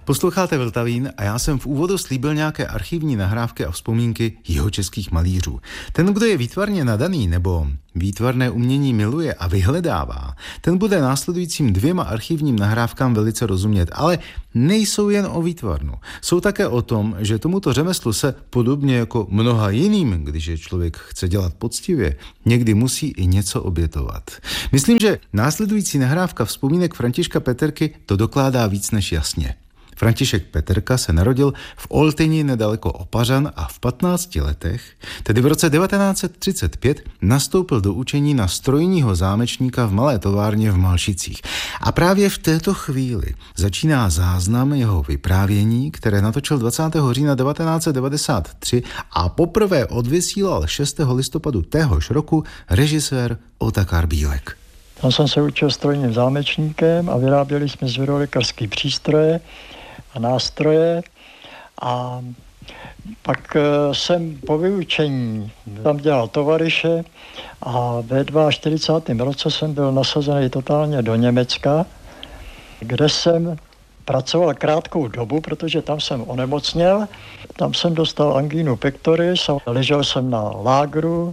Posloucháte Vltavín a já jsem v úvodu slíbil nějaké archivní nahrávky a vzpomínky jihočeských malířů. Ten, kdo je výtvarně nadaný nebo výtvarné umění miluje a vyhledává, ten bude následujícím 2 archivním nahrávkám velice rozumět, ale nejsou jen o výtvarnu. Jsou také o tom, že tomuto řemeslu se podobně jako mnoha jiným, když je člověk chce dělat poctivě, někdy musí i něco obětovat. Myslím, že následující nahrávka vzpomínek Františka Peterky to dokládá víc než jasně. František Peterka se narodil v Oltyni nedaleko Opařan a v 15 letech, tedy v roce 1935, nastoupil do učení na strojního zámečníka v malé továrně v Malšicích. A právě v této chvíli začíná záznam jeho vyprávění, které natočil 20. října 1993 a poprvé odvysílal 6. listopadu téhož roku režisér Otakar Bílek. Tam jsem se učil strojním zámečníkem a vyráběli jsme zvěrolékařské přístroje a nástroje a pak jsem po vyučení tam dělal tovaryše a ve 42. roce jsem byl nasazený totálně do Německa, kde jsem pracoval krátkou dobu, protože tam jsem onemocněl. Tam jsem dostal angínu pectoris a ležel jsem na lágru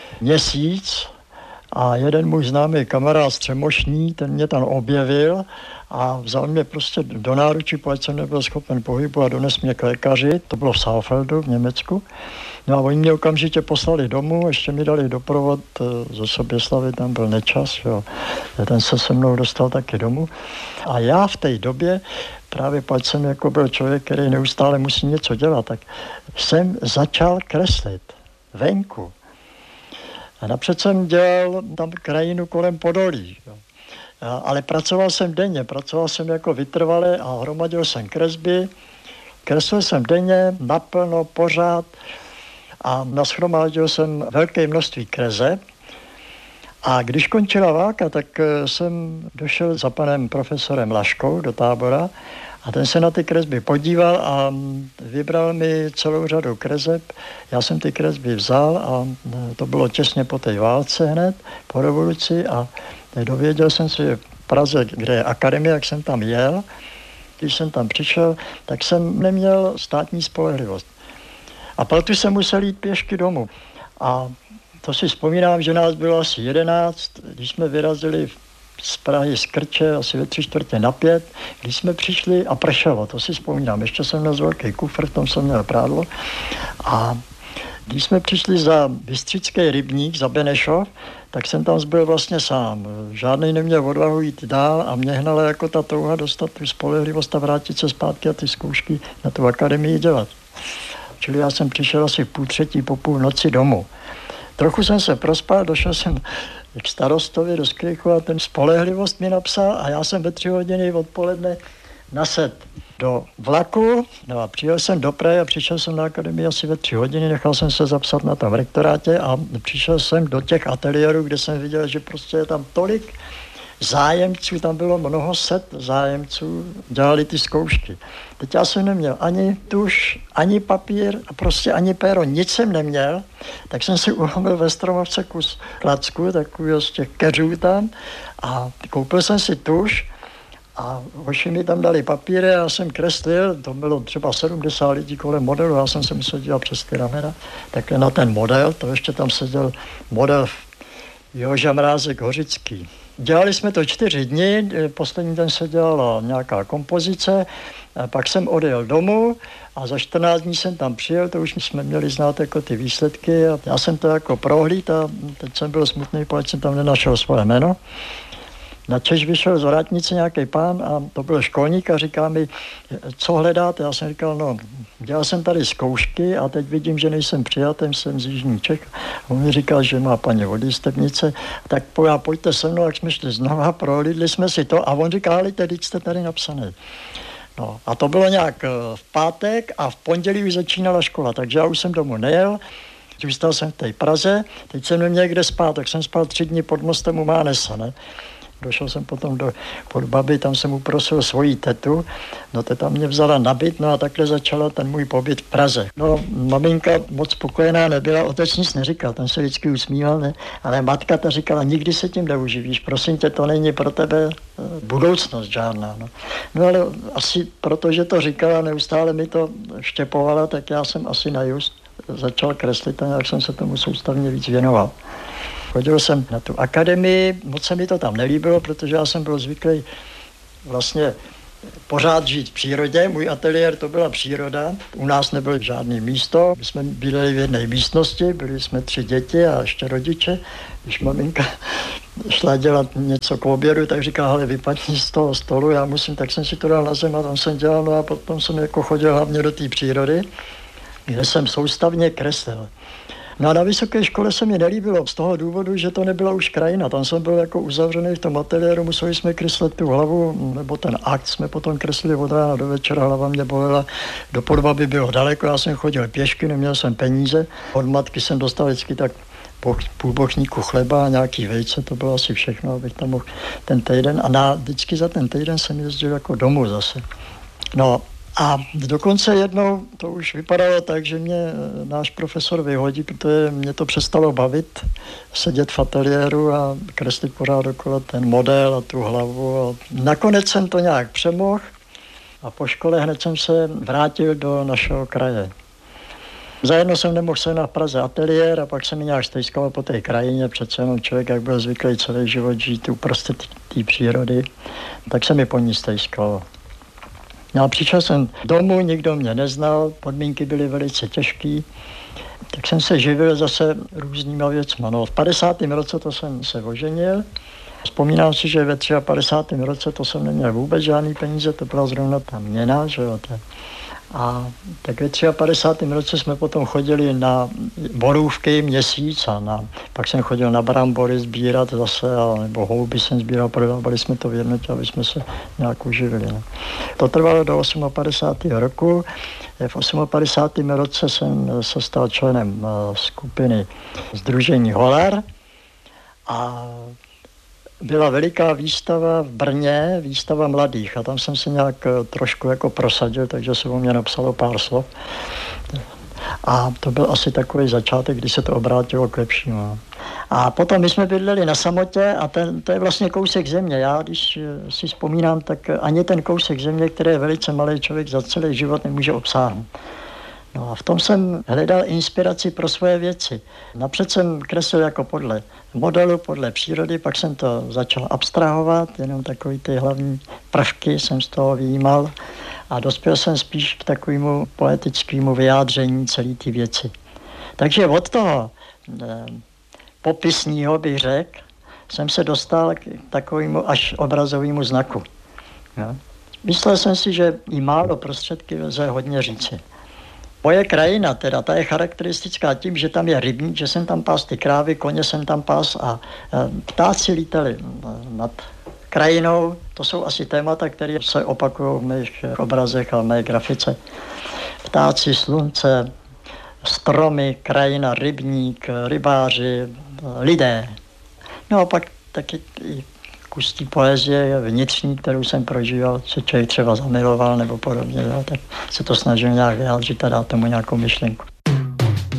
měsíc a jeden můj známý kamarád střemošní, ten mě tam objevil a vzal mě prostě do náručí, protože jsem nebyl schopen pohybu a dones mě k lékaři, to bylo v Saalfeldu v Německu. No a oni mě okamžitě poslali domů, ještě mi dali doprovod ze Soběslavy, tam byl Nečas, jo. Ten se mnou dostal taky domů. A já v té době, právě protože jsem jako byl člověk, který neustále musí něco dělat, tak jsem začal kreslit venku. A napřed jsem dělal tam krajinu kolem Podolí. Jo. Ale pracoval jsem denně, pracoval jsem jako vytrvale a hromadil jsem kresby. Kreslil jsem denně, naplno, pořád a nashromáždil jsem velké množství kreseb. A když končila válka, tak jsem došel za panem profesorem Laškou do Tábora a ten se na ty kresby podíval a vybral mi celou řadu kreseb. Já jsem ty kresby vzal a to bylo těsně po té válce hned, po revoluci a dověděl jsem si v Praze, kde je akademie, jak jsem tam jel. Když jsem tam přišel, tak jsem neměl státní spolehlivost. A proto jsem musel jít pěšky domů. A to si vzpomínám, že nás bylo asi 11, když jsme vyrazili z Prahy z Krče asi ve 3:45, když jsme přišli a pršelo, to si vzpomínám. Ještě jsem měl velký kufr, v tom jsem měl prádlo. A když jsme přišli za Bystřický rybník, za Benešov, tak jsem tam zbyl vlastně sám. Žádnej neměl odvahu jít dál a mě hnala jako ta touha dostat tu spolehlivost a vrátit se zpátky a ty zkoušky na tu akademii dělat. Čili já jsem přišel asi v 2:30 po půlnoci domů. Trochu jsem se prospal, došel jsem k starostovi do Skrychu a ten spolehlivost mi napsal a já jsem ve 3 hodiny odpoledne nasedl do vlaku, no a přijel jsem do Prahy a přišel jsem na akademii asi ve 3 hodiny, nechal jsem se zapsat na tom rektorátě a přišel jsem do těch ateliérů, kde jsem viděl, že prostě je tam tolik zájemců, tam bylo mnoho set zájemců, dělali ty zkoušky. Teď já jsem neměl ani tuš, ani papír a prostě ani péro, nic jsem neměl, tak jsem si ulomil ve Stromovce kus klacku, takový z těch keřů tam a koupil jsem si tuš a hoši mi tam dali papíry a já jsem kreslil, to bylo třeba 70 lidí kolem modelu, já jsem se musel dívat přes ty ramena, takhle na ten model, to ještě tam seděl model Joža Mrázek Hořický. Dělali jsme to 4 dny, poslední den se dělala nějaká kompozice, pak jsem odjel domů a za 14 dní jsem tam přijel, to už jsme měli znát jako ty výsledky a já jsem to jako prohlíd a teď jsem byl smutný, protože jsem tam nenašel svoje jméno. Načež vyšel z vrátnice nějaký pán a to byl školník a říká mi, co hledáte? Já jsem říkal, no, dělal jsem tady zkoušky a teď vidím, že nejsem přijatý, jsem z Jižní Čech. On mi říkal, že má paní od Jistebnice, tak pojďte se mnou, jak jsme šli znova, prohlídli jsme si to a on říkal, ale teď jste tady napsaný. No, a to bylo nějak v pátek a v pondělí už začínala škola, takže já už jsem domů nejel. Zůstal jsem v té Praze, teď jsem neměl kde spát, tak jsem spal 3 dny pod mostem u Mánesa, ne? Došel jsem potom pod babi, tam jsem uprosil svoji tetu, no teta mě vzala na byt, no a takhle začala ten můj pobyt v Praze. No maminka moc spokojená nebyla, otec nic neříkal, ten se vždycky usmíval, ne? Ale matka ta říkala, nikdy se tím neuživíš, prosím tě, to není pro tebe budoucnost žádná, no. No ale asi protože to říkala, neustále mi to štěpovala, tak já jsem asi na just začal kreslit a nějak jsem se tomu soustavně víc věnoval. Chodil jsem na tu akademii, moc se mi to tam nelíbilo, protože já jsem byl zvyklý vlastně pořád žít v přírodě. Můj ateliér to byla příroda. U nás nebylo žádné místo. My jsme bydleli v jedné místnosti, byli jsme 3 děti a ještě rodiče. Když maminka šla dělat něco k obědu, tak říkala, hele, vypadni z toho stolu, já musím, tak jsem si to dal na zem a tam jsem dělal, no a potom jsem jako chodil hlavně do té přírody, kde jsem soustavně kreslil. No a na vysoké škole se mi nelíbilo z toho důvodu, že to nebyla už krajina. Tam jsem byl jako uzavřený v tom ateliéru, museli jsme kreslit tu hlavu, nebo ten akt jsme potom kreslili od rána do večera, hlava mě bolela, do Podbaby bylo daleko, já jsem chodil pěšky, neměl jsem peníze. Od matky jsem dostal vždycky tak půl bochníku chleba a nějaký vejce, to bylo asi všechno, abych tam mohl ten týden. A vždycky za ten týden jsem jezdil jako domů zase. No, a dokonce jednou to už vypadalo tak, že mě náš profesor vyhodí, protože mě to přestalo bavit sedět v ateliéru a kreslit pořád okolo ten model a tu hlavu. A nakonec jsem to nějak přemohl a po škole hned jsem se vrátil do našeho kraje. Zajedno jsem nemohl se na Praze ateliér a pak se mi nějak stejskalo po té krajině, přece jenom člověk, jak byl zvyklý celý život žít uprostřed té přírody, tak se mi po ní stejskalo. No a přišel jsem domů, nikdo mě neznal, podmínky byly velice těžké, tak jsem se živil zase různýma věcma. No v 50. roce to jsem se oženil. Vzpomínám si, že ve 53. roce to jsem neměl vůbec žádný peníze, to byla zrovna ta měna, že jo. A tak ve 53. roce jsme potom chodili na borůvky měsíc a pak jsem chodil na brambory sbírat zase, nebo houby jsem sbíral, prodávali jsme to v jednotě, aby jsme se nějak uživili. Ne. To trvalo do 58. roku. V 58. roce jsem se stal členem skupiny Sdružení Holar a byla veliká výstava v Brně, výstava mladých a tam jsem se nějak trošku jako prosadil, takže se o mě napsalo pár slov. A to byl asi takový začátek, kdy se to obrátilo k lepšímu. A potom my jsme bydleli na samotě a to je vlastně kousek země. Já, když si vzpomínám, tak ani ten kousek země, který je velice malý, člověk za celý život nemůže obsáhnout. No a v tom jsem hledal inspiraci pro svoje věci. Napřed jsem kreslil jako podle modelu, podle přírody, pak jsem to začal abstrahovat, jenom takový ty hlavní prvky jsem z toho vyjímal a dospěl jsem spíš k takovému poetickému vyjádření celé ty věci. Takže od toho popisního, bych řekl, jsem se dostal k takovému až obrazovému znaku. No. Myslel jsem si, že i málo prostředky lze hodně říci. Moje krajina teda, ta je charakteristická tím, že tam je rybník, že jsem tam pás ty krávy, koně jsem tam pás a ptáci lítali nad krajinou. To jsou asi témata, které se opakují v mých obrazech a v mé grafice. Ptáci, slunce, stromy, krajina, rybník, rybáři, lidé. No a pak taky kus té poezie vnitřní, kterou jsem prožíval, se člověk třeba zamiloval nebo podobně, tak se to snažil nějak vyjádřit a dát tomu nějakou myšlenku.